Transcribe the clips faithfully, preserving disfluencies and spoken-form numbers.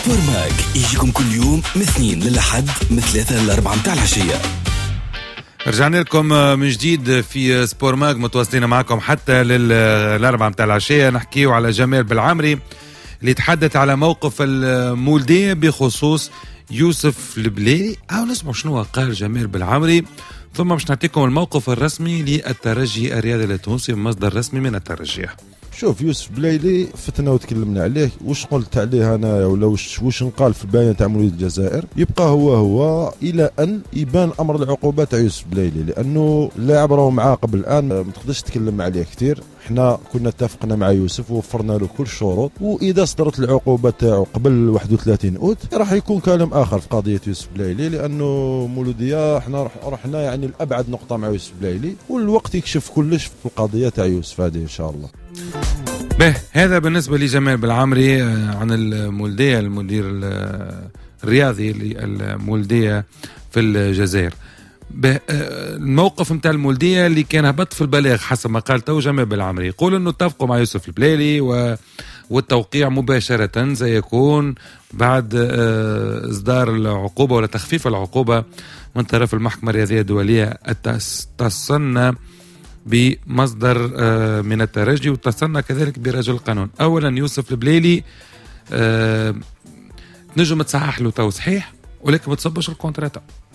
سبور ماك يجيكم كل يوم من اثنين للأحد من ثلاثة لأربعة متاع العشية. رجعنا لكم من جديد في سبور ماك، متواصلين معكم حتى للأربعة متاع العشية. نحكيه على جمال بالعمري اللي يتحدث على موقف المولدية بخصوص يوسف البليلي. أو نسمع شنو قال جمال بالعمري، ثم باش نعطيكم الموقف الرسمي للترجي الرياضي التونسي، مصدر رسمي من الترجي. شوف يوسف بلايلي فتنا وتكلمنا عليه، وش قلت عليه انا ولا وش وش نقال في البيان تاع مولد الجزائر، يبقى هو هو الى ان يبان امر العقوبات تاع يوسف بلايلي، لانه لاعب راهو معاقب الان ما تقدرش تتكلم عليه كثير. احنا كنا اتفقنا مع يوسف ووفرنا له كل الشروط، واذا صدرت العقوبه تاعو قبل واحد وثلاثين اوت راح يكون كلام اخر في قضيه يوسف بلايلي، لانه مولوديه احنا رحنا يعني لابعد نقطه مع يوسف بلايلي، والوقت يكشف كلش في القضيه تاع يوسف هذه ان شاء الله. به هذا بالنسبة لجمال بالعمري عن المولدية، المدير الرياضي للمولدية في الجزائر. به الموقف متاع المولدية اللي كان هبط في البلاغ حسب ما قال تو جمال بالعمري، يقول انه اتفقوا مع يوسف البليلي والتوقيع مباشرة سيكون بعد اصدار العقوبة ولا تخفيف العقوبة من طرف المحكمة الرياضية الدولية. اتصلنا بمصدر من الترجي واتصلنا كذلك برجل القانون. اولا يوسف البليلي أه نجم تصحح له تو صحيح، ولكن ما تصبش الكونترات.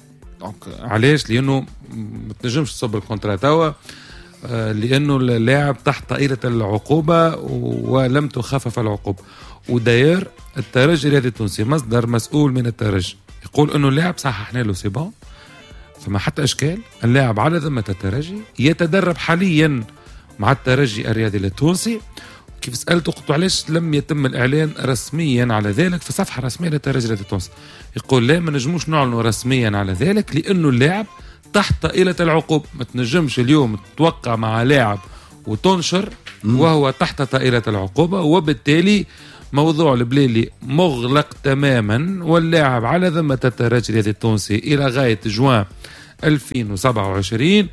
علاش؟ لانه ما تنجمش تصب الكونترات توا، أه لانه اللاعب تحت طائله العقوبه ولم تخفف العقوبه. وداير الترجي الرياضي التونسي مصدر مسؤول من الترجي يقول انه اللاعب صححنا له سيبون، فما حتى إشكال، اللاعب على ذمة الترجي يتدرب حاليا مع الترجي الرياضي التونسي. كيف سألته قلت علاش لم يتم الإعلان رسميا على ذلك في صفحة رسمية للترجي الرياضي التونسي؟ يقول لا، ما نجموش نعلنوا رسميا على ذلك لأنه اللاعب تحت طائلة العقوبة. ما تنجمش اليوم تتوقع مع لاعب وتنشر وهو تحت طائلة العقوبة، وبالتالي موضوع البليلي مغلق تماما، واللاعب على ذمة الترجي الرياضي التونسي إلى غاية جوان ألفين وسبعة وعشرين،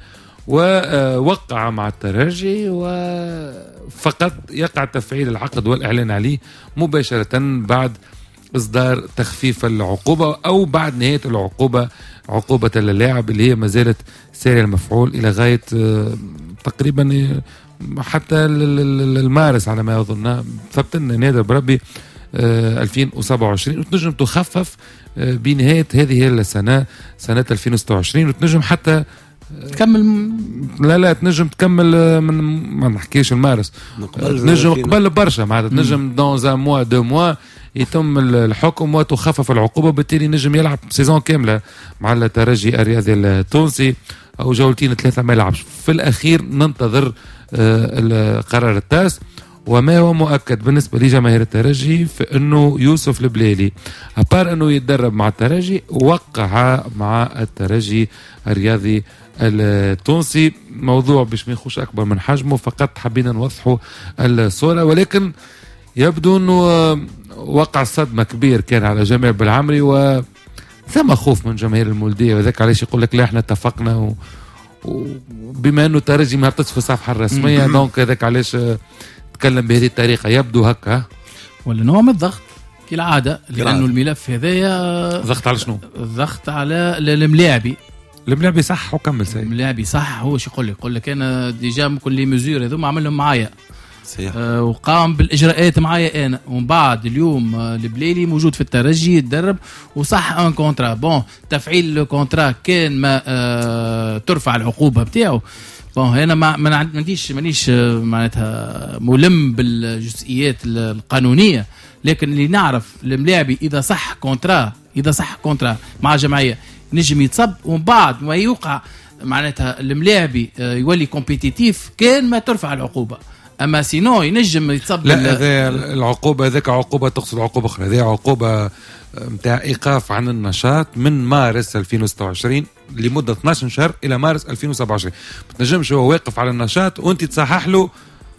ووقع مع الترجي وفقط يقع تفعيل العقد والإعلان عليه مباشرة بعد إصدار تخفيف العقوبة أو بعد نهاية العقوبة، عقوبة اللاعب اللي هي ما زالت سارية المفعول إلى غاية تقريبا حتى المارس على ما يظن، ثبتنا نادر بربي ألفين وسبعة وعشرين، وتنجم تخفف بنهاية هذه السنة سنة ألفين وستة وعشرين، وتنجم حتى تكمل. لا لا تنجم تكمل من ما نحكيش المارس، تنجم قبل برشا معناتها، تنجم دون زان موا دو موا يتم الحكم وتخفف العقوبة، بالتالي نجم يلعب سيزون كاملة مع الترجي الرياضي التونسي أو جولتين ثلاثة ما يلعبش. في الأخير ننتظر القرار التاس. وما هو مؤكد بالنسبة لجماهير الترجي فإنه يوسف البليلي أبار أنه يتدرب مع الترجي وقع مع الترجي الرياضي التونسي. موضوع باش ما يخش أكبر من حجمه، فقط حبينا نوضحوا الصورة، ولكن يبدو أنه وقع صدمة كبير كان على جمال بالعمري، وثم خوف من جماهير المولدية، وذلك علاش يقول لك لا احنا اتفقنا و... وبما أنه الترجي ما هبطش في الصفحة الرسمية دونك هذاك علاش تكلم بهذه الطريقة. يبدو هكا ولا نوع من الضغط كالعادة، لأنه الملف هذايا ضغط على شنو؟ الضغط على الملاعبي. الملاعبي صح وكمل سي الملاعبي صح. هو شو يقول لك؟ يقول لك أنا ديجا ممكن لي مزور هذوما عملهم معايا آه وقام بالإجراءات معايا أنا، ومن بعد اليوم آه البليلي موجود في الترجي يتدرب وصح ان كونترا. بون تفعيل الكونترا كان ما آه ترفع العقوبة بتاعه. بون هنا ما ما عنديش مانيش معناتها ملم بالجزئيات القانونيه، لكن اللي نعرف الملاعبي اذا صح كونترا اذا صح كونترا مع جمعيه نجم يتصب، ومن بعد ما يوقع معناتها الملاعبي يولي كومبيتيتيف كان ما ترفع العقوبه. اما سينو ينجم يتصب. لا هذا العقوبه هذاك عقوبه تقصد عقوبه اخرى، هذه عقوبه متاع ايقاف عن النشاط من مارس ألفين وستة وعشرين لمده اثناش شهر الى مارس ألفين وسبعة وعشرين. ما تنجمش هو واقف على النشاط وانت تصحح له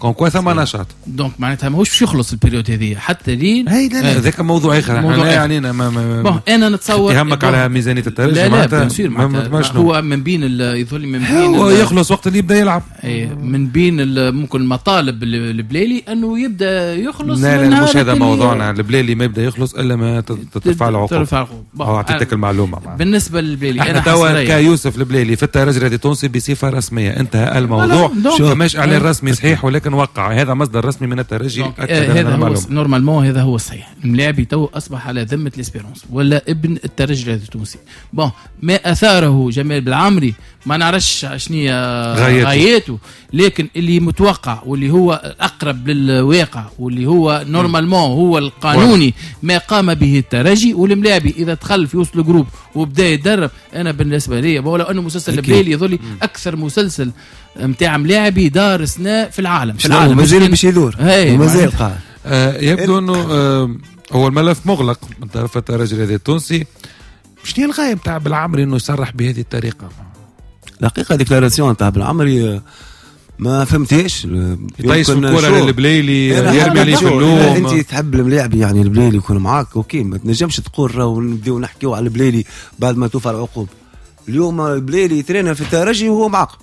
كون كوا ثم نشاط. دونك معناتها ماهوش باش يخلص البريود هذه حتى لين هي لا لا ذاك موضوع اخر. احنا يعني انا ما ما بون انا نتصور يهمك على ميزانيه الترجي. لا لا بيان سور هو من بين يظل من بين هو يخلص وقت اللي يبدا يلعب. من بين ممكن المطالب البليلي انه يبدا يخلص. لا لا مش هذا موضوعنا. البليلي ما يبدا يخلص الا ما ترفع له عقوبه. هو اعطيتك المعلومه معه. بالنسبه للبليلي انا توا كيوسف البليلي في الترجي الرياضي التونسي بصفه رسميه انتهى الموضوع. مش اعلان رسمي صحيح ولكن وقع هذا مصدر رسمي من الترجي. هذا هو نورمالمون هذا هو الصحيح. الملاعبي تو اصبح على ذمه الاسبيرونس ولا ابن الترجي الرياضي التونسي. بون ما اثاره جمال بالعمري ما نعرفش شنو غايته لكن اللي متوقع واللي هو اقرب للواقع واللي هو نورمالمون هو القانوني ما قام به الترجي. والملاعبي اذا دخل في وسط الجروب وبدا يتدرب انا بالنسبه لي ولو انه مسلسل البليلي يظل اكثر مسلسل نتاع ملاعبي دار سناء في العالم في العالم مازال باش يدور مازال قاعد. آه يبدو انه آه هو الملف مغلق من طرف الترجي الرياضي التونسي. شنو الغايه نتاع بالعمري انه يصرح بهذه الطريقه؟ الحقيقه ديكلاراسيون نتاع بالعمري ما فهمتهاش. يطيش الكره للبليلي يرمي عليه في اللوم. انت تحب الملاعب يعني البليلي يكون معاك اوكي ما تنجمش تقول راهو نبداو نحكيو على البليلي بعد ما توفى العقوبه. اليوم البليلي يترينا في الترجي وهو معاق.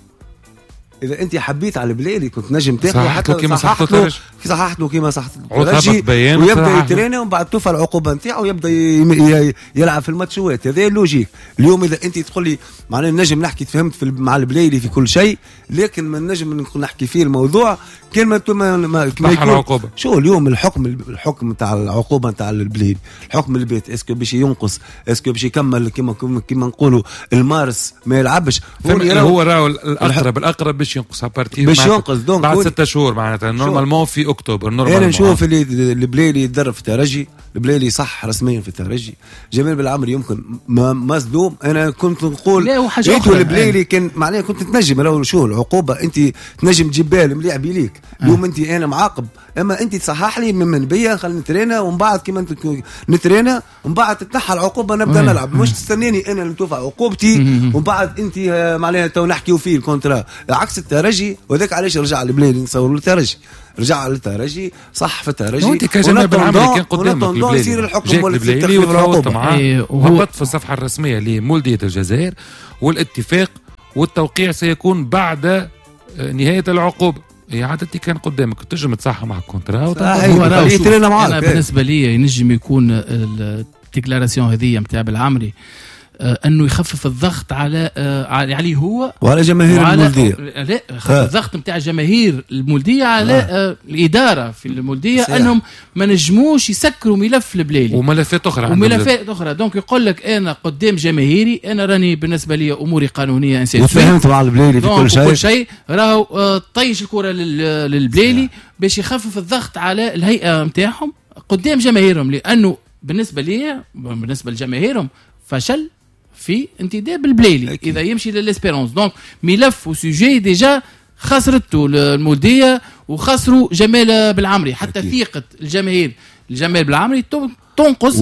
اذا انت حبيت على البليلي كنت نجم تاخذ حتى كيما صححت له صححت له كيما صححت الترجي ويبدا يترينا ومن بعد توفى العقوبه نتاعو يبدا يلعب في الماتشات. هذا اللوجيك. اليوم اذا انت تقول لي معناه نجم نحكي تفهمت في مع البليلي في كل شيء لكن ما نجم نحكي فيه الموضوع كلمه ما ما العقوبه. شو اليوم الحكم الحكم نتاع العقوبه نتاع البليلي الحكم البيت اسكو باش ينقص اسكو باش يكمل كيما كيما نقولوا المارس ما يلعبش هو راهو الاقرب الاقرب باش ينقص بارتي باش ينقص دونك بعد ستة شهور معناتها نورمالمون في اكتوبر. نورمالمون انا نشوف اللي البليلي يتدرب في الترجي. البليلي صح رسميا في الترجي. جمال بالعمري يمكن مصدوم. انا كنت نقول انتوا البليلي كان معناها كنت تنجم لو شو العقوبه انت تنجم تجيب بال ملاعب ليك اليوم انت انا معاقب اما انت تصحح لي من منبيه خلينا نترينا ومن بعد كيما انت نترينا ومن بعد تتنحى العقوبه نبدا نلعب. مش تستناني انا نتوفى عقوبتي ومن بعد انت معناها تو نحكيو فيه الكونترا عكس الترجي. وذاك علاش رجع البليلي نصور الترجي رجع للترجي صح في الترجي. وانت كجمال بالعمري كان قدامك البليلي يصير الحكم البليلي وتفاوضت معاه وهبط في الصفحه الرسميه لمولديه الجزائر والاتفاق والتوقيع سيكون بعد نهايه العقوبه. هي عادتي كان قدامك تنجم تصحح مع الكونترا. انا بالنسبه لي ينجم يكون الديكلاراسيون هذه نتاع بالعمري آه انه يخفف الضغط على آه عليه هو وعلى جماهير المولديه. لا يخفف الضغط نتاع جماهير المولديه على آه. آه الاداره في المولديه سيح. انهم ما نجموش يسكروا ملف البليلي وملفات اخرى وملفات اخرى. دونك يقول لك انا قدام جماهيري انا راني بالنسبه لي اموري قانونيه انسان وفهمت مع البليلي في كل شيء كل شيء راهو آه طيش الكره للبليلي باش يخفف الضغط على الهيئه نتاعهم قدام جماهيرهم. لانه بالنسبه لي بالنسبه لجماهيرهم فشل في انتداب البليلي أكيد. اذا يمشي للاسبيرونس دونك ملف وسوجي ديجا خسرته المولديه وخسروا جمال بالعمري حتى أكيد. ثقه الجماهير الجمال بالعمري تنقص و...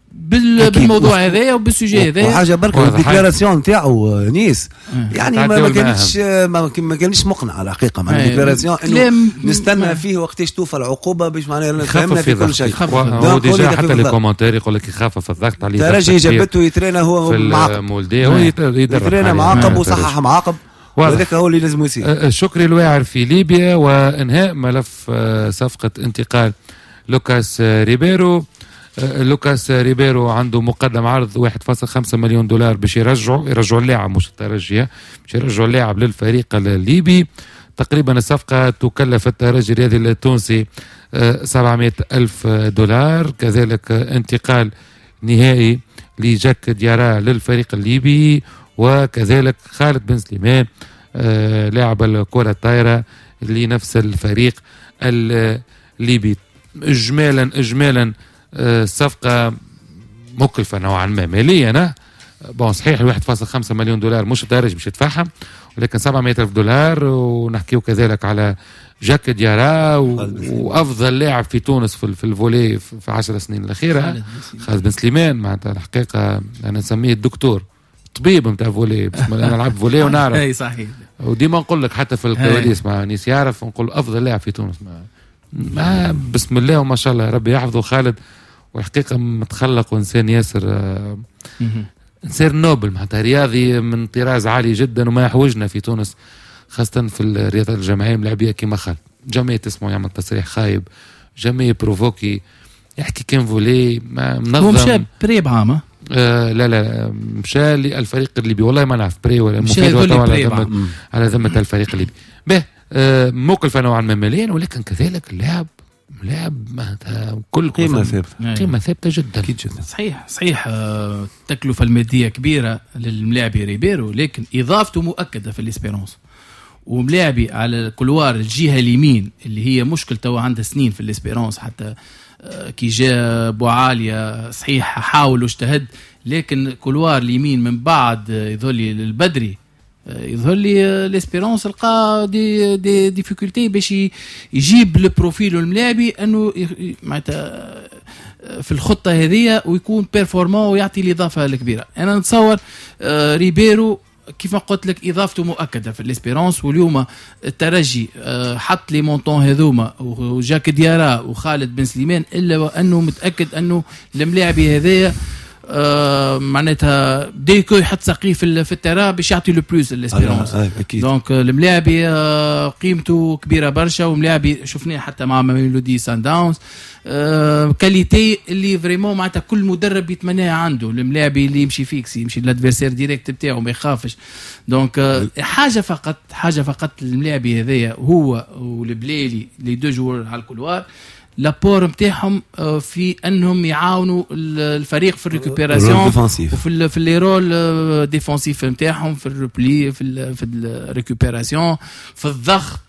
بالموضوع هذايا وبالسوجي هذايا. وحاجه بركه الديكلاراسيون نتاعو نيس يعني ما, ما كانتش ما, ما كانش مقنعه الحقيقه مع الديكلاراسيون انه نستنى فيه وقتاش توفى العقوبه باش معناها نفهمنا في كل شيء. هو ديجا حتى لي كومونتير يقول لك يخفف الضغط عليه. الترجي جابته يترينا هو معاقب يترينا معاقب وصحح معاقب وذاك هو اللي لازم يصير. شكري الواعر في ليبيا وانهاء ملف صفقه انتقال لوكاس ريبيرو. لوكاس ريبيرو عنده مقدم عرض واحد فاصلة خمسة مليون دولار باش يرجعوا يرجعوا اللاعب مش الترجي باش يرجعوا اللاعب للفريق الليبي. تقريبا الصفقة تكلف الترجي الرياضي التونسي سبعمائة ألف دولار. كذلك انتقال نهائي لجاك ديارا للفريق الليبي وكذلك خالد بن سليمان لاعب الكرة الطايرة لنفس الفريق الليبي. اجمالا اجمالا الصفقة مكلفة نوعا ما ماليا. بون صحيح واحد فاصلة خمسة مليون دولار مش الدرج مش يتفهم ولكن سبعمائة ألف دولار. ونحكيو كذلك على جاك ديارا وأفضل لاعب في تونس في, في الفولي في عشر سنين الأخيرة خالد بن سليمان. معناتها الحقيقة أنا نسميه الدكتور طبيب نتاع فولي، بسم الله نلعب فولي ونعرف. اي صحيح. وديما نقول لك حتى في الكواليس مع نيس يعرف، نقول افضل لاعب في تونس. ما بسم الله وما شاء الله ربي يحفظه خالد، والحقيقه متخلق وانسان ياسر آه انسان نوبل معناتها رياضي من طراز عالي جدا، وما يحوجنا في تونس خاصه في الرياضه الجماعيه ملاعبيه كيما خالد. جميع تسمعوا يعمل تصريح خايب، جميع بروفوكي، يحكي كان فولي منظم. هو مشى بري بعام آه لا لا مشى للفريق الليبي، والله ما نعرف بري ولا مفيد ولا على ذمه على ذمه الفريق الليبي. به آه مكلفه نوعا ما ماليا، ولكن كذلك اللاعب لاعب معناتها كل قيمه ثابته، قيمه ثابته جدا جدا. صحيح صحيح. آه التكلفه الماديه كبيره للملاعبي ريبيرو، لكن اضافته مؤكده في الاسبيرونس. وملاعبي على الكلوار الجهه اليمين اللي هي مشكل تو عندها سنين في الاسبيرونس، حتى كي جاء بوعاليا صحيح حاول واجتهد، لكن كلوار اليمين من بعد يظهر لي البدري يظهر لي الاسبيرونس لقى دي دي ديفيكولتي باش يجيب البروفيل الملاعبي انه معناتها في الخطه هذه ويكون بيرفورمون ويعطي الاضافه الكبيره. انا نتصور ريبيرو كيف ما قلت لك اضافته مؤكده في الاسبيرونس، واليوم الترجي حط لي مونطون هذوما وجاك ديارا وخالد بن سليمان، الا وانه متاكد انه الملاعبي هذايا آه معناتها ديكو يحط سقيف في الترا باش يعطي لو بلوس الاسبيرونس. دونك الملاعبي آه قيمته كبيره برشا، وملاعبي شفناه حتى مع ميلودي سان داونز آه كاليتي اللي فريمون معناتها كل مدرب يتمناها عنده. الملاعبي اللي يمشي فيكس يمشي للادفيرسير ديريكت بتاعه ما يخافش. دونك آه حاجه فقط حاجه فقط الملاعبي هذايا هو والبليلي لي دو جوور على الكولوار لابور نتاعهم في انهم يعاونوا الفريق في الريكوبيراسيون وفي في لي رول ديفونسيف نتاعهم في الريبلي في ال في الريكوبيراسيون في الضغط.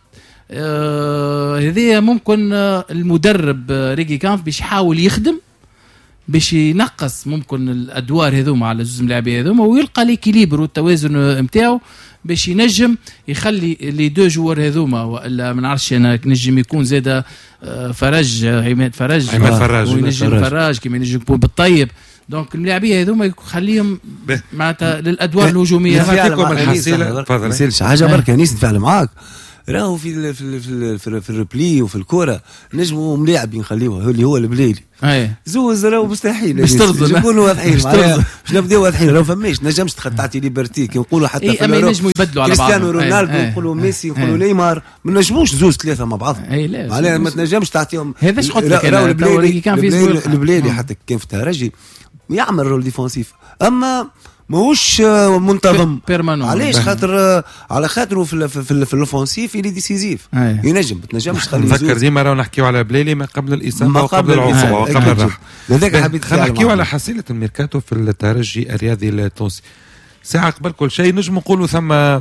هذه ممكن المدرب ريكي كانف باش يحاول يخدم باش ينقص ممكن الادوار هذوما على جزء ملاعبي هذوما، ويلقى ليكيليبر والتوازن نتاعو باش ينجم يخلي لي دو جوار هذوما. ولا ما نعرفش انا نجم يكون زاده فرج عماد فرج عماد فراج ونجم فراج كيما ينجم يكون بالطيب. دونك الملاعبيه هذوما يخليهم معناتها للادوار الهجوميه. نعطيكم الحصيله تفضل حاجه برك انيس نتفاعل معاك. راهو في ال في ال في ال في, ال في الريبلي وفي الكره نجموا ملاعب نخليوه اللي هو البليلي زوز راهو مستحيل باش ترضى نقولوا واضحين باش نبداو واضحين راهو فماش نجمش تعطي ليبرتي كي نقولوا حتى في اما ينجموا يبدلوا على بعض كريستيانو رونالدو نقولوا ميسي نقولوا نيمار ما نجموش زوز ثلاثه مع بعض معناها ما تنجمش تعطيهم. هذاش قلت لك البليلي كان في البليلي حتى كان في الترجي يعمل رول ديفونسيف اما ماهوش منتظم. علاش خاطر على خاطره في في في الاوفنسيف اللي ديسيزيف ينجم تنجمش تخليه. نذكر ديما راهو نحكيو على بليلي ما قبل الاصابه وقبل العقوبه وقبل الراحه. لذلك حبيت خلينا نحكيو على حصيله الميركاتو في الترجي الرياضي التونسي. ساعه قبل كل شيء نجم نقولوا ثم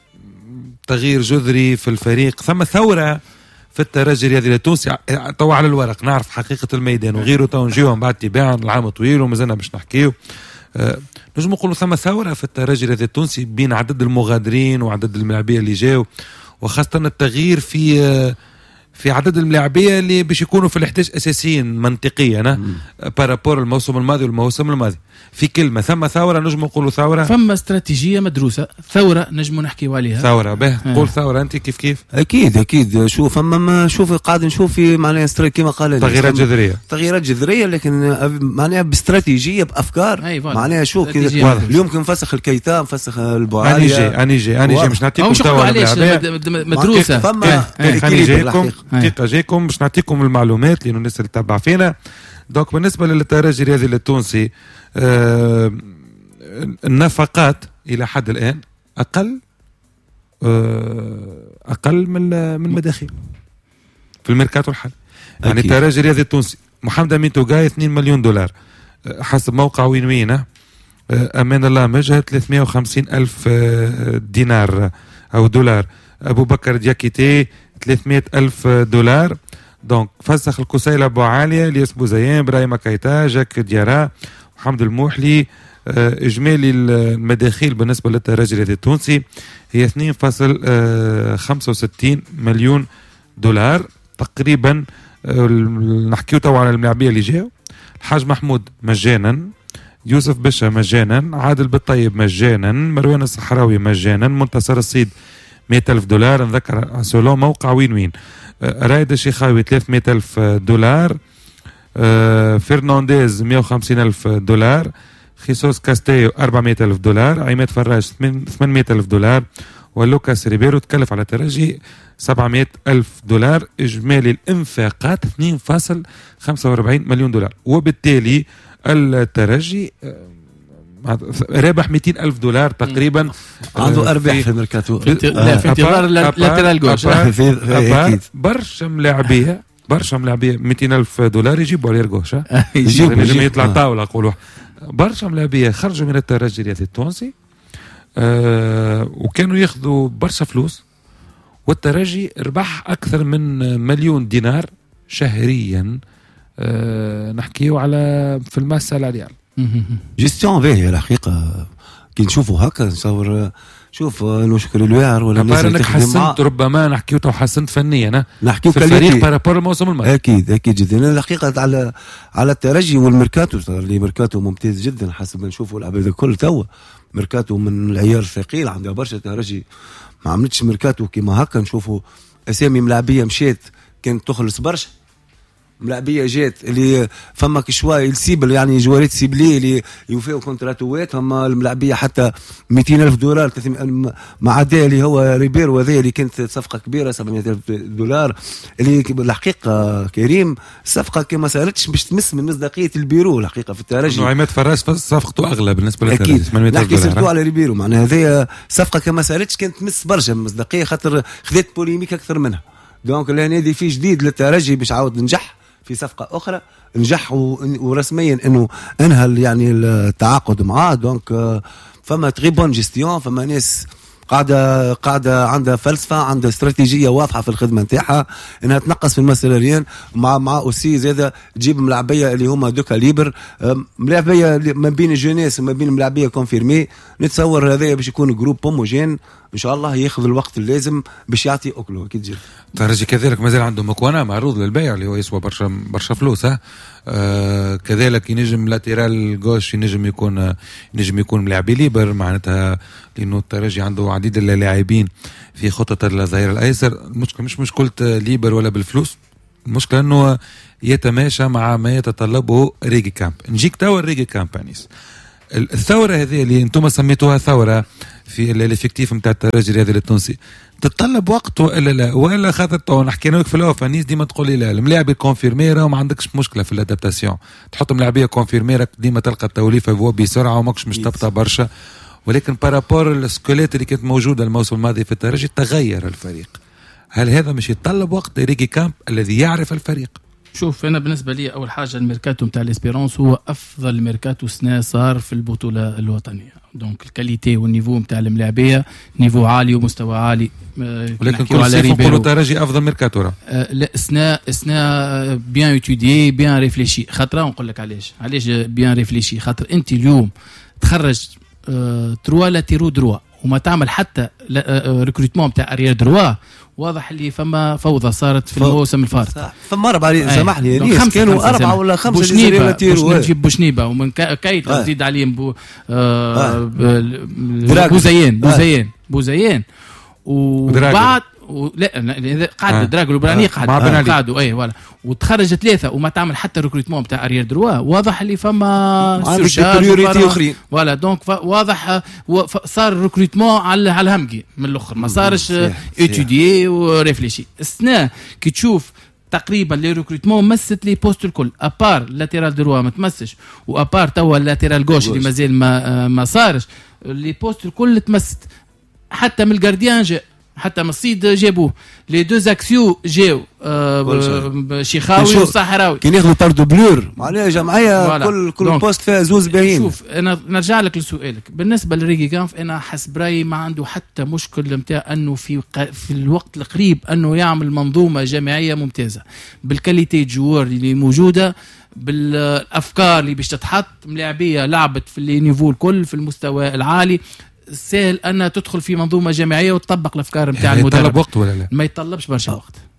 تغيير جذري في الفريق، ثم ثوره في الترجي الرياضي التونسي. تو على الورق نعرف حقيقه الميدان وغيره، تو نجيو من بعد تباعا العام طويل ومازلنا باش نحكيو. أه نجم نقولوا ثم ثوره في الترجي الرياضي التونسي بين عدد المغادرين وعدد الملاعبيه اللي جاوا، وخاصه التغيير في في عدد الملاعبيه اللي باش يكونوا في الاحتياج اساسيين منطقيا بارابور الموسم الماضي والموسم الماضي. في كلمه ثم ثوره نجم نقولوا ثوره، ثم استراتيجيه مدروسه. ثوره نجم نحكيوا عليها ثوره به قول ثوره انت كيف كيف اكيد اكيد. شوف اما شوف قاعد نشوف في معناها كما قال تغييرات جذريه تغييرات جذريه لكن معناها باستراتيجيه بافكار معناها شوف اليوم كي نفسخ الكيتا نفسخ البوعاليه اني جاي اني جاي اني جاي باش نعطيكم ثوره مدروسه. خليني جايكم دقيقه جايكم باش نعطيكم المعلومات لانه الناس اللي تتبع فينا. دونك بالنسبه للترجي الرياضي التونسي آه النفقات الى حد الان اقل آه اقل من من المداخيل في الميركاتو الحالي. يعني الترجي الرياضي التونسي محمد امين توقاي اثنين مليون دولار حسب موقع وين وين. امان الله مجهد ثلاثمائة وخمسين الف دينار او دولار. ابو بكر دياكيتي ثلاثمائة الف دولار. دونك فسخ الكسيلة ابو عالية الياس بوزيان برايما كايتا جاك ديارا محمد الموحلي. اجمالي المداخيل بالنسبه للترجي الرياضي التونسي هي اثنين فاصلة خمسة وستين مليون دولار تقريبا. نحكيو تو على الملاعبيه اللي جاوا. الحاج محمود مجانا يوسف بشا مجانا، عادل بالطيب مجانا، مروان الصحراوي مجانا، منتصر الصيد مئة ألف دولار، نذكر سولو موقع وين وين. رايد الشيخاوي ثلاثمئة ألف دولار، فرنانديز مئة وخمسين ألف دولار، خيسوس كاستيو أربعمئة ألف دولار، عماد فراج ثمانمئة ألف دولار، ولوكاس ريبيرو تكلف على ترجي سبعمئة ألف دولار. إجمالي الإنفاقات اثنين فاصلة خمسة وأربعين مليون دولار، وبالتالي الترجي رابح مئتين ألف دولار تقريبا. عنده أرباح في الميركاتو في انتظار لاترال جوش. برشا ملاعبيه برشا ملاعبيه مئتين ألف دولار يجيبوا على رجوش، يجيبوا يطلع طاوله قولوا. برشا ملاعبيه خرجوا من الترجي الرياضي التونسي أه وكانوا ياخذوا برشا فلوس، والترجي ربح اكثر من مليون دينار شهريا. أه نحكيو على في الماس سالاريال. جيستيون باهية الحقيقة كي نشوفوا هكا نصور شوف نشكر الويار ولا الناس اللي حسنت ربما نحكيو تو حسنت فنيا نحكيو في الفريق بارابور الموسم الماضي. اكيد اكيد جدا الحقيقة على على الترجي والميركاتو اللي ميركاتو ممتاز جدا حسب ما نشوفوا العباد الكل توا. ميركاتو من العيار الثقيل، عندها برشا ترجي ما عملتش ميركاتو كيما هكا. نشوفوا اسامي ملاعبية مشيت كانت تخلص برشا، ملاعبيه جات اللي فما كشوي السيبل يعني جواريت سيبلي اللي يوفيو كونتراتوات، هما الملاعبيه حتى مئتين ألف دولار مع ده اللي هو ريبيرو وهذا اللي كانت صفقه كبيره سبعمئة ألف دولار. اللي الحقيقه كريم الصفقه كما صارتش باش تمس من مصداقيه البيرو الحقيقه في الترجي. عماد فراس صفقته اغلى بالنسبه للترجي اكيد نحكي سيرتو على ريبيرو معناها هذه صفقه كما صارتش كانت تمس برشا مصداقيه خاطر خذت بوليميك اكثر منها. دونك الهنادي في جديد للترجي باش عاود نجح في صفقة أخرى، نجح ورسميا أنه انهى يعني التعاقد معاه. دونك فما تري بون جيستيون، فما ناس قاعدة قاعدة عندها فلسفة، عندها استراتيجية واضحة في الخدمة نتاعها انها تنقص في المسؤولين مع مع اوسي زاده تجيب ملاعبيه اللي هما دو كاليبر، ملاعبيه ما بين الجونيس وما بين ملاعبيه كونفيرمي. نتصور هذا باش يكون جروب هوموجين ان شاء الله ياخذ الوقت اللازم باش يعطي اكله. اكيد جير الترجي كذلك مازال عنده مكونه معروض للبيع اللي هو يسوى برشا برشا فلوس. آه كذلك ينجم لاتيرال غوش ينجم يكون ينجم يكون ملاعبي ليبر معناتها، لانه الترجي عنده عديد اللاعبين في خطة الظهير الايسر. المشكله مش مشكله ليبر ولا بالفلوس، المشكله انه يتماشى مع ما يتطلبه ريجي كامب. نجيك توا ريجي كامب انيس، الثوره هذه اللي انتم سميتوها ثوره في الافكتيف نتاع الترجي الرياضي التونسي تتطلب وقت ولا لا؟ ولا خاطر تو نحكي لك في الاوف انيس ديما تقول لي لا الملاعب كونفيرميرا وما عندكش مشكله في الادابتاسيون، تحط ملاعبيه كونفيرميرا ديما تلقى التوليفه فوا بسرعه وماكش مش تبطا برشا. ولكن بارابور السكولات اللي كانت موجوده الموسم الماضي في الترجي تغير الفريق. هل هذا مش يتطلب وقت ريكي كامب الذي يعرف الفريق؟ شوف انا بالنسبه لي اول حاجه الميركاتو نتاع الاسبيرونس هو افضل ميركاتو سنه صار في البطوله الوطنيه. دونك الكاليتي والنيفو نتاع الملاعبيه نيفو عالي ومستوى عالي. ولكن كل صيف نقولوا ترجي افضل ميركاتو. أه لا سنه سنه بيان ايتوديي بيان ريفليشي. خاطر نقول لك علاش علاش بيان ريفليشي، خاطر انت اليوم تخرج أه تروا لاتيرو دروا وما تعمل حتى ريكروتمون نتاع اريير دروا، واضح اللي فما فوضى صارت في الموسم الفارط. فما أربعة سامحني ليش كانوا أربعة ولا خمسة بوشنيبة بوشنيبة نجيب بوشنيبة ومن كايت نزيد عليهم بو بوزيان بوزيان بوزيان وبعد لا قاعد دراغ البراني قاعد قاعدوا اي ولا وتخرج ثلاثه وما تعمل حتى ريكروتمون نتاع اريير دروا، واضح اللي فما بريوريتي اخرين ولا دونك واضح صار ريكروتمون على على الهمجي من الاخر، ما صارش ايتوديي وريفليشي. السنه كي تشوف تقريبا لي ريكروتمون مست لي بوست الكل ابار لاتيرال دروا ما تمسش وابار توا اللاتيرال غوش اللي مازال ما ما صارش، لي بوست الكل تمست. حتى من الجارديان جاء، حتى من الصيد جابوه، لي دو زاكسيو جاو آه شيخاوي والصحراوي كي ناخذوا باردو بلور معناها جمعيه كل كل بوست فيها زوز باهين. شوف انا نرجع لك لسؤالك بالنسبه لريجي كانف، انا حسب رايي ما عنده حتى مشكل نتاع انه في في الوقت القريب انه يعمل منظومه جامعيه ممتازه بالكاليتي جوار اللي موجوده، بالافكار اللي باش تتحط. ملاعبيه لعبت في النيفو الكل في المستوى العالي، سهل أن تدخل في منظومة جامعية وتطبق الأفكار نتاع المدرب. يطلب وقت ولا لا؟ ما يطلبش برشا وقت.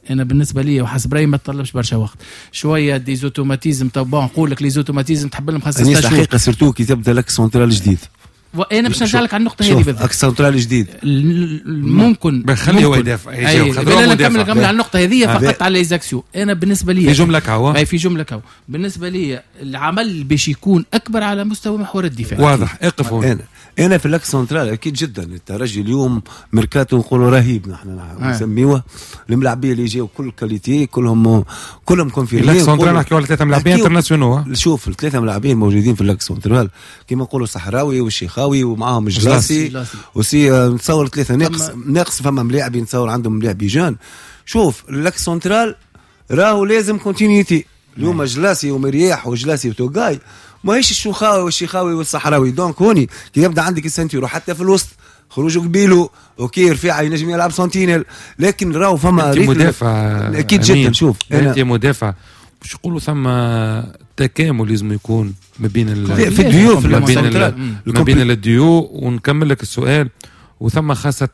انا بالنسبه لي وحسب رايي ما تطلبش برشا وقت شويه ديزوتوماتيزم. طبعا نقول لك لي زوتوماتيزم تحب لهم خمسة ستة شهور حقيقه سيرتو كي تبدا لك سنترال جديد. وانا باش نرجع لك على النقطه هذه بالضبط. اكس سنترال جديد ممكن خليه هو يدافع يجاوب. خلينا نكمل نكمل على النقطه هذه فقط على ليزاكسيو. انا بالنسبه لي في جمله كاو اي في جمله كاو بالنسبه لي العمل باش يكون اكبر على مستوى محور الدفاع. واضح. اقفوا انا انا في الاكس سنترال اكيد جدا. الترجي اليوم ميركاتو نقولوا رهيب نحن نسميوه. الملاعبيه اللي جاوا كل كاليتي كلهم كلهم كونفيرمين. الاكس سنترال نحكيو على ثلاثه ملاعبين انترناسيونال. شوف الثلاثه ملاعبين موجودين في الاكس سنترال كما نقولوا الصحراوي والشيخاوي ومعاهم الجلاسي وسي نتصور ثلاثه ناقص ناقص فما ملاعبين نتصور عندهم ملاعبي جان. شوف الاكس سنترال راهو لازم كونتينيتي. اليوم جلاسي ومرياح وجلاسي وتوغاي ماهيش الشوخاوي والشيخاوي والصحراوي. دونك هوني كي يبدا عندك السنتيرو حتى في الوسط خروجه قبيله اوكي رفيعه ينجم يلعب سنتينل لكن راهو فما مدافع اكيد جدا. شوف انت مدافع باش يقولوا ثم تكامل لازم يكون ما بين في الديو ما بين ما بين الديو. ونكمل لك السؤال وثم خاصه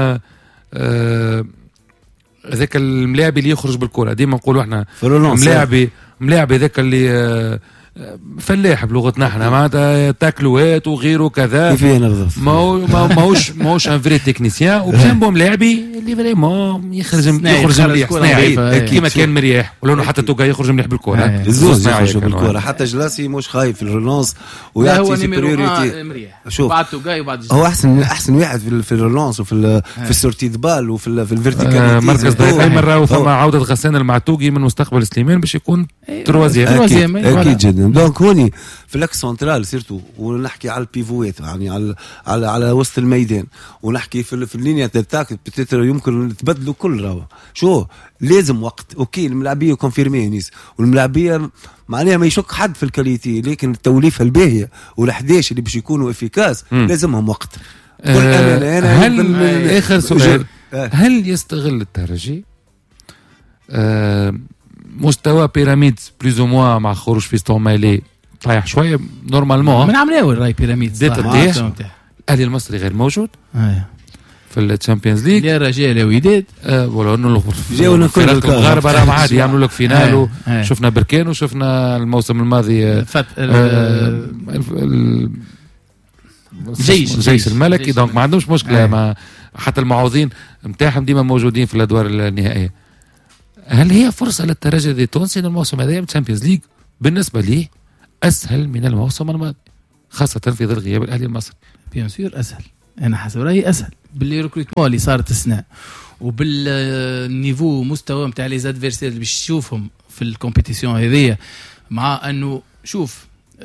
هذاك آه الملاعب اللي يخرج بالكره ديما نقولوا احنا ملاعبي ملاعبي ذاك اللي آه فلاح بلغتنا احنا معناتها تاكلوات وغيره كذا. كيف ينظف ما هو ماهوش ماهوش ان فري تكنيسيان وبجنبه ملاعبي اللي فريمون يخرج يخرج مليح صناعي كيما كان مريح ولو حتى توقع يخرج مليح بالكره. الزوز يخرج بالكره حتى جلاسي مش خايف في الريلانس ويعطي سوبريوريتي. شوف هو احسن احسن واحد في في الريلانس وفي في السورتي دبال وفي في الفيرتيكاليتي. مركز ضيفي مره وثم عوده غسان المعتوقي من مستقبل سليمان باش يكون تروازيام. اكيد جدا. دونك هوني في الاكس سنترال سيرتو ونحكي على البيفوات يعني على على على وسط الميدان ونحكي في, في اللينيا تاعك بتتر يمكن تبدلوا كل راهو. شو لازم وقت اوكي الملاعبيه كونفيرمينيس والملاعبيه معناها ما يشك حد في الكاليتي لكن التوليفه الباهيه والحداش اللي باش يكونوا افيكاس لازمهم وقت. أه أنا هل اخر سؤال هل يستغل الترجي أه مستوى بيراميد بلوز موا مع خروج فيستون مالي طايح شويه نورمالمون من عملاوي راي بيراميد زيت الديش. الاهلي المصري غير موجود آه. في الشامبيونز ليج. يا رجال يا وداد آه ولا انه جاوا المغاربه راه عادي يعملوا لك فينال. آه. آه. شفنا بركان وشفنا الموسم الماضي فت... آه جيش جيش الملكي. دونك ما عندهمش مشكله. آه. ما حتى المعوضين نتاعهم ديما موجودين في الادوار النهائيه. هل هي فرصة للترجي التونسي ان الموسم هذا بالتشامبيونز ليج بالنسبة لي أسهل من الموسم الماضي خاصة في ظل غياب الأهلي المصري؟ بيان سور أسهل. أنا حسب رأيي أسهل باللي ريكروتمون اللي صارت السنة وبالنيفو مستوى نتاع لي زادفيرسير اللي باش تشوفهم في الكومبيتيسيون هذيا. مع أنه شوف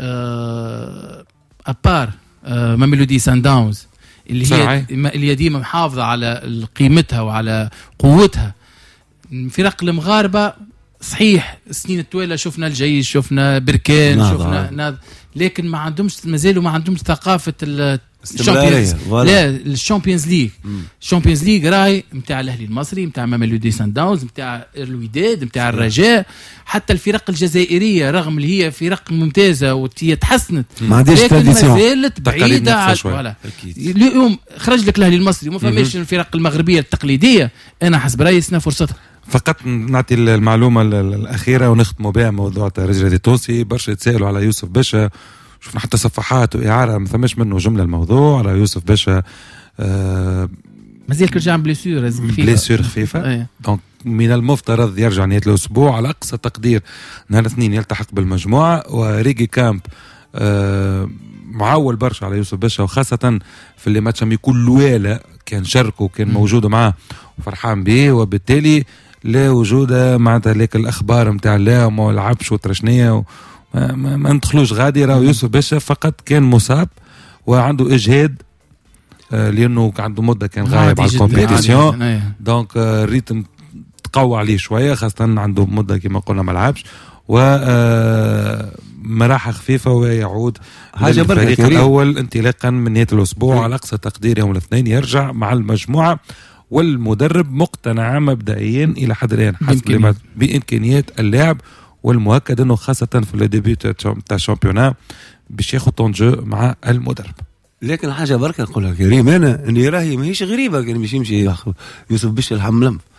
آه أبار آه ميلودي سان داونز اللي هي اللي ديما محافظة على قيمتها وعلى قوتها. فرق المغاربة صحيح السنين الطويلة شفنا الجيش شفنا بركان نعم شفنا نعم. لكن ما عندهمش مازالوا ما عندهمش ثقافة الشامبيونز. لا الشامبيونز ليج الشامبيونز ليج راي نتاع الاهلي المصري نتاع ميلودي سان داونز نتاع الوداد نتاع الرجاء حتى الفرق الجزائرية رغم اللي هي فرق ممتازة وهي تحسنت ما عندهاش تراديسيون ما زالت بعيدة على اليوم خرج لك الاهلي المصري وما فماش الفرق المغربية التقليدية. انا حسب رايي سنا فرصتها. فقط نعطي المعلومة الأخيرة ونختموا بها موضوع الترجي التونسي. برشا يتسائلوا على يوسف باشا شفنا حتى صفحات وإعارة ما فماش منه جملة الموضوع على يوسف باشا. آه مازال كرجع بليسيور بليسيور خفيفة. دونك من المفترض يرجع نهاية الأسبوع على أقصى تقدير نهار الاثنين يلتحق بالمجموعة. وريجي كامب آه معول برشا على يوسف باشا وخاصة في اللي ماتش يكون لوالا كان شاركه وكان موجود معاه وفرحان به وبالتالي لا وجود معناتها لك الأخبار متاع لا وما لعبش وترشنية ما, ما, ما ندخلوش غادي. راهو يوسف باشا فقط كان مصاب وعنده إجهاد آه لأنه عنده مدة كان غايب على الكومبيتيسيون. دونك آه الريتم تقوى عليه شوية خاصة عنده مدة كما قلنا ما لعبش و آه مراحة خفيفة ويعود للفريق الأول انطلاقا من نهاية الأسبوع على أقصى تقدير يوم الاثنين يرجع مع المجموعة والمدرب مقتنع مبدئيا إلى حد الآن حسب بإمكانيات اللاعب والمؤكد أنه خاصة في الديبيو تاع الشامبيونا باش ياخد طونجو مع المدرب. لكن حاجة بركة نقولها كريم أنا اللي راهي ماهيش غريبة كان باش يمشي يوسف باشا الحملم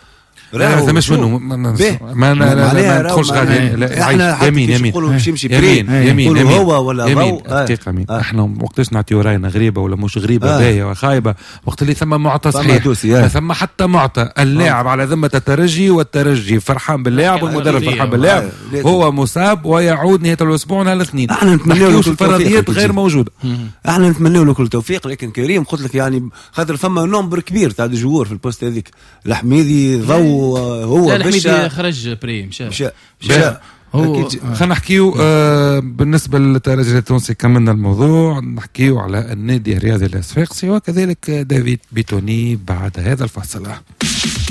لا لا مش منه ما ما ندخلش غادي يمين يمين يمين يمين يمين هو ولا ضوء دقيقة مين احنا وقتاش نعطيو راينا غريبة ولا مش غريبة باهية وخايبة وقت اللي ثم معطى صحيح ما ثم حتى معطى اللاعب على ذمة الترجي والترجي فرحان باللاعب والمدرب فرحان باللاعب هو مصاب ويعود نهاية الأسبوع نهار الاثنين احنا نتمنى له الفرضيات غير موجودة احنا نتمنى له كل توفيق لكن كريم قلت لك يعني خاطر فما نمبر كبير تاع الجوار في البوست هذيك الحميدي ضو هو الحميدي خرج بريم مشى مشى خلينا نحكيو آه بالنسبة للترجي التونسي كملنا الموضوع نحكيو على النادي الرياضي الصفاقسي وكذلك دافيد بيتوني بعد هذا الفاصل.